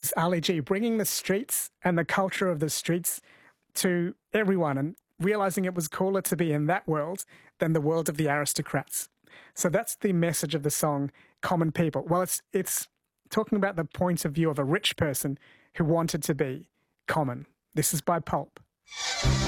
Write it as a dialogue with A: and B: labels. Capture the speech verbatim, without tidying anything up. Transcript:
A: It's Ali G bringing the streets and the culture of the streets to everyone and realizing it was cooler to be in that world than the world of the aristocrats. So that's the message of the song, Common People. Well, it's it's talking about the point of view of a rich person who wanted to be common. This is by Pulp.